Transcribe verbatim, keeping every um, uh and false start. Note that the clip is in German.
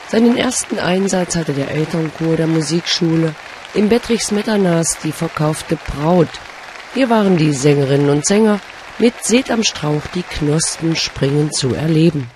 Seinen ersten Einsatz hatte der Elternchor der Musikschule im Bettrich Smetanas Die verkaufte Braut. Hier waren die Sängerinnen und Sänger mit Seht am Strauch die Knospen springen zu erleben.